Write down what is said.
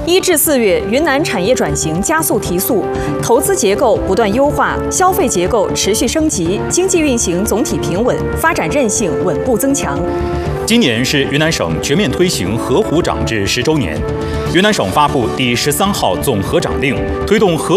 1至4月，云南产业转型加速提速，投资结构不断优化，消费结构持续升级，经济运行总体平稳，发展韧性稳步增强。 今年是云南省全面推行河湖长制10周年，云南省发布第13号总河长令，推动河